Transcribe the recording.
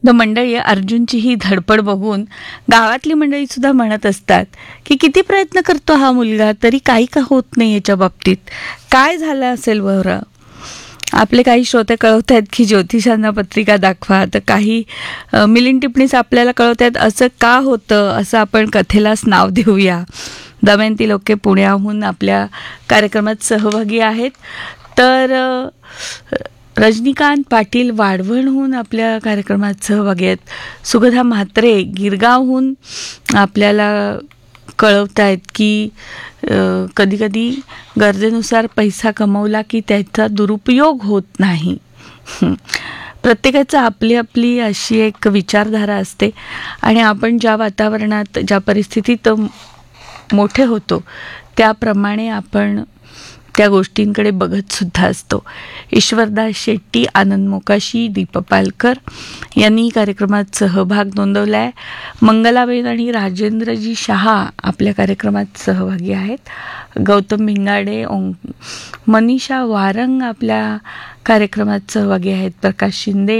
मंडळी अर्जुनची ही धडपड बघून गावातली मंडळी सुद्धा म्हणत असतात की किती प्रयत्न करतो हा मुलगा तरी काही का होत नाही याच्या बाबतीत, काय झालं असेल बरं. आपले काही श्रोते कळवत आहेत की ज्योतिषांना पत्रिका दाखवा, तर काही मिलिंद टिप्पणीस आपल्याला कळवत आहेत असं का होतं, असं आपण कथेलाच नाव देऊया. दमयंती लोके पुण्याहून आपल्या कार्यक्रमात सहभागी आहेत, तर रजनीकांत पाटील वाढवणहून आपल्या कार्यक्रमात सहभागी आहेत. सुगधा म्हात्रे गिरगावहून आपल्याला कळवत आहेत की कधीकधी गरजेनुसार पैसा कमवला की त्याचा दुरुपयोग होत नाही. प्रत्येकाचं आपली आपली अशी एक विचारधारा असते आणि आपण ज्या वातावरणात ज्या परिस्थितीत मोठे होतो त्याप्रमाणे आपण त्या गोष्टींकडे बघत सुद्धा असतो. ईश्वरदास शेट्टी, आनंद मोकाशी, दीपा पालकर यांनी कार्यक्रमात सहभाग नोंदवला आहे. मंगलाबेन आणि राजेंद्रजी शहा आपल्या कार्यक्रमात सहभागी आहेत. गौतम भिंगाडे, मनीषा वारंग आपल्या कार्यक्रमात सहभागी आहेत. प्रकाश शिंदे